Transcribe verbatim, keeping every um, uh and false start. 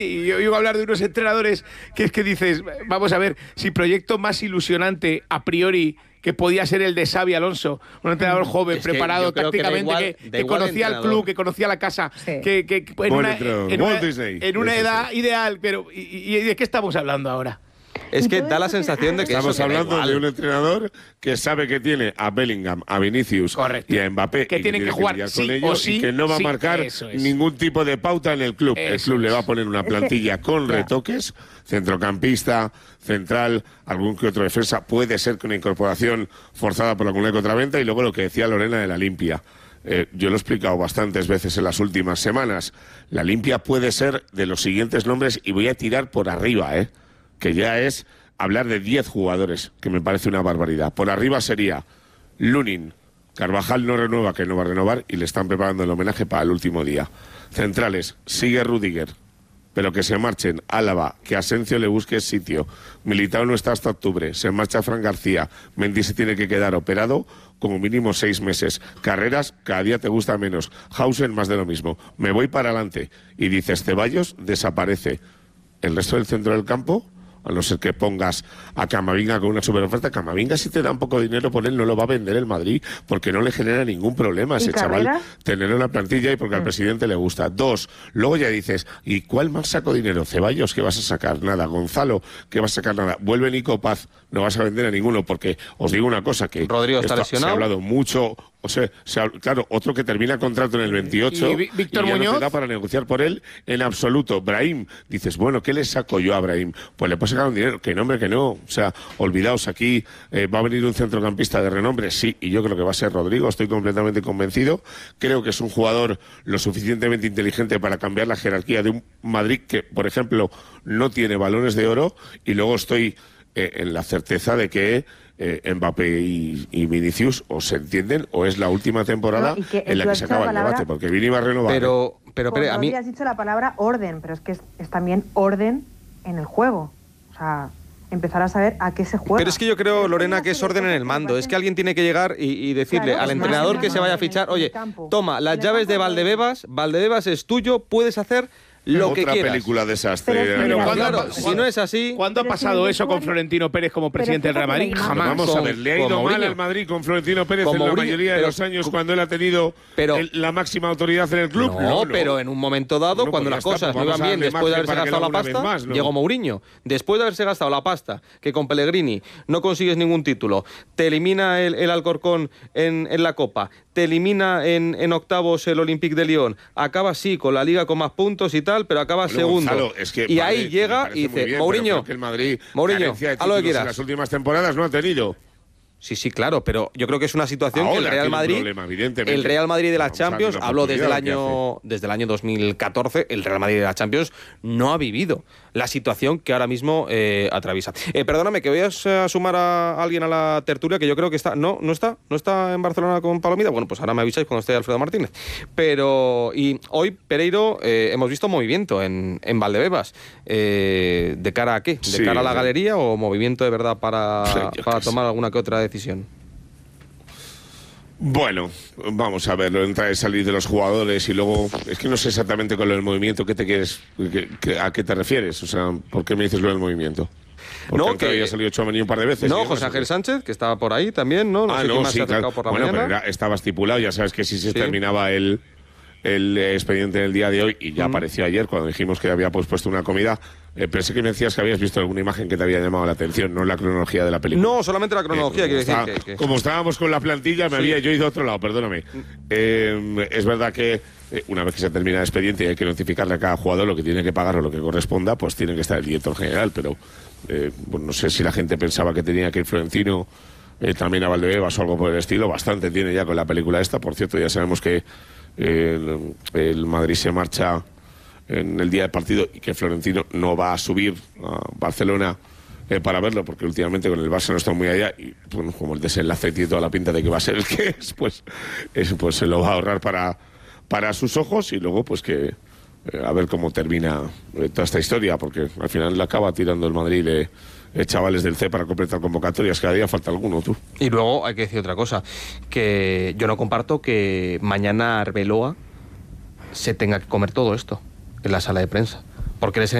Y yo iba a hablar de unos entrenadores que es que dices, vamos a ver, si proyecto más ilusionante a priori que podía ser el de Xabi Alonso, un entrenador joven, es que preparado tácticamente, que, que, que conocía el club, que conocía la casa, sí. que, que, que en, una, en, una, en una edad ideal, pero ¿y, y de qué estamos hablando ahora? Es que da la sensación de que estamos hablando de un entrenador que sabe que tiene a Bellingham, a Vinicius Correcto. y a Mbappé que tienen que, que jugar sí con ellos sí, y que no va sí, a marcar ningún tipo de pauta en el club. Eso el club es. le va a poner una plantilla que, con retoques, centrocampista, central, algún que otro defensa, puede ser que una incorporación forzada por alguna contraventa y luego lo que decía Lorena de la limpia. Eh, yo lo he explicado bastantes veces en las últimas semanas. La limpia puede ser de los siguientes nombres y voy a tirar por arriba, ¿eh? que ya es hablar de diez jugadores, que me parece una barbaridad. Por arriba sería Lunin, Carvajal no renueva, que no va a renovar, y le están preparando el homenaje para el último día. Centrales, sigue Rüdiger, pero que se marchen Álava, que Asencio le busque sitio. Militao no está hasta octubre, se marcha Fran García, Mendy se tiene que quedar operado como mínimo seis meses. Carreras, cada día te gusta menos. Hausen, más de lo mismo. Me voy para adelante. Y dices, Ceballos desaparece. El resto del centro del campo, a no ser que pongas a Camavinga con una superoferta. Camavinga, si te da un poco de dinero por él, no lo va a vender el Madrid, porque no le genera ningún problema a ese chaval tenerlo en la plantilla y porque mm. al presidente le gusta. Dos, luego ya dices, ¿y cuál más saco dinero? Ceballos, ¿qué vas a sacar? Nada. Gonzalo, ¿qué vas a sacar? Nada. Vuelve Nico Paz, no vas a vender a ninguno, porque os digo una cosa, que Rodrigo está lesionado. Se ha hablado mucho, o sea, se ha, claro, otro que termina contrato en el veintiocho y Víctor y ya Muñoz no te da para negociar por él en absoluto. Brahim, dices, bueno, ¿qué le saco yo a Brahim? Pues le puedo sacar un dinero, que no, hombre, que no. O sea, olvidaos, aquí eh, va a venir un centrocampista de renombre, sí, y yo creo que va a ser Rodrigo, estoy completamente convencido. Creo que es un jugador lo suficientemente inteligente para cambiar la jerarquía de un Madrid que, por ejemplo, no tiene balones de oro, y luego estoy eh, en la certeza de que Eh, Mbappé y, y Vinicius o se entienden o es la última temporada no, en la que se acaba palabra, el debate, porque Vini va a renovar. Pero, pero, pero a mí has dicho la palabra orden, pero es que es, es también orden en el juego. O sea, empezar a saber a qué se juega. Pero es que yo creo, Lorena, que es orden en el mando. Es que alguien tiene que llegar y, y decirle claro, al entrenador que se vaya a fichar, oye, toma, las llaves de Valdebebas, Valdebebas es tuyo, puedes hacer lo Otra que quieras. Otra película desastre. Pero, pero pero ¿cuándo, claro, ¿cuándo, si no es así... ¿Cuándo ha pasado eso con Florentino Pérez como presidente del Real Madrid? Jamás. Vamos a ver, le ha ido mal al Madrid con Florentino Pérez en la mayoría de los años cuando él ha tenido pero, el, la máxima autoridad en el club. No, no, no. pero en un momento dado, no, cuando las cosas no iban bien, después de haberse gastado la pasta, más, ¿no? llegó Mourinho. Después de haberse gastado la pasta, que con Pellegrini no consigues ningún título, te elimina el, el Alcorcón en, en la Copa, te elimina en, en octavos el Olympique de Lyon, acaba sí con la Liga con más puntos y tal, pero acaba bueno, segundo. Gonzalo, es que, y vale, ahí llega y dice, bien, Mourinho, que el Madrid, Mourinho, a lo que quieras. En las últimas temporadas no ha tenido. Sí, sí, claro, pero yo creo que es una situación Ahora que el Real Madrid, problema, el Real Madrid de la Champions, habló desde el año desde el año dos mil catorce, el Real Madrid de la Champions no ha vivido la situación que ahora mismo eh, atraviesa. Eh, perdóname, que voy a sumar a alguien a la tertulia que yo creo que está, no, no está, no está en Barcelona con Palomita. Bueno, pues ahora me avisáis cuando esté Alfredo Martínez. Pero y hoy Pereiro eh, hemos visto movimiento en, en Valdebebas. Eh, ¿De cara a qué? ¿De sí, cara a la galería o movimiento de verdad para, sí, para tomar alguna que otra decisión? Bueno, vamos a ver, lo entra y salir de los jugadores y luego, es que no sé exactamente con lo del movimiento, ¿qué te quieres, qué, qué, a qué te refieres? O sea, ¿por qué me dices lo del movimiento? Porque no, que había salido Chouameni un par de veces. No, José Ángel Sánchez, que estaba por ahí también, ¿no? No ah, sé no, quién más sí, se ha acercado claro. por la bueno, mañana. Pero era, estaba estipulado, ya sabes que si se sí. terminaba el, el expediente en el día de hoy, y ya mm. apareció ayer cuando dijimos que había pues, puesto una comida. Eh, pensé que me decías que habías visto alguna imagen que te había llamado la atención, no la cronología de la película. No, solamente la cronología, eh, quiere decir está, que, que... Como estábamos con la plantilla, me sí. había yo ido a otro lado, perdóname. Eh, es verdad que eh, una vez que se termina el expediente y hay que notificarle a cada jugador lo que tiene que pagar o lo que corresponda, pues tiene que estar el director general, pero eh, bueno, no sé si la gente pensaba que tenía que ir Florentino eh, también a Valdebebas o algo por el estilo. Bastante tiene ya con la película esta. Por cierto, ya sabemos que eh, el, el Madrid se marcha en el día del partido y que Florentino no va a subir a Barcelona eh, para verlo, porque últimamente con el Barça no está muy allá y bueno, como el desenlace tiene toda la pinta de que va a ser el que es, pues, es, pues se lo va a ahorrar para, para sus ojos y luego pues que eh, a ver cómo termina eh, toda esta historia, porque al final le acaba tirando el Madrid de eh, chavales del C para completar convocatorias, cada día falta alguno, tú. Y luego hay que decir otra cosa, que yo no comparto que mañana Arbeloa se tenga que comer todo esto en la sala de prensa, porque les